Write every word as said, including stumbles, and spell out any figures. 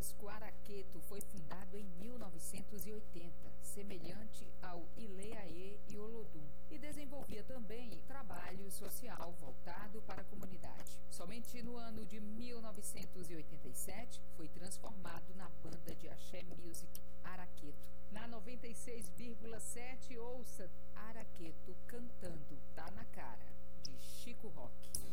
Bradesco Araqueto foi fundado em mil novecentos e oitenta, semelhante ao Ileaê e Olodum, e desenvolvia também trabalho social voltado para a comunidade. Somente no ano de mil novecentos e oitenta e sete foi transformado na banda de axé music Araqueto. Na noventa e seis vírgula sete, ouça Araqueto cantando Tá na Cara, de Chico Rock.